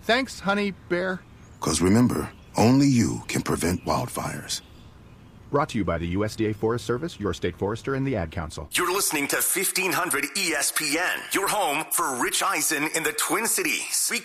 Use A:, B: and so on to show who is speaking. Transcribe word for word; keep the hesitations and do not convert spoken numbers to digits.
A: Thanks, Honey Bear.
B: Because remember, only you can prevent wildfires.
A: Brought to you by the U S D A Forest Service, your state forester, and the Ad Council.
C: You're listening to fifteen hundred E S P N, your home for Rich Eisen in the Twin Cities.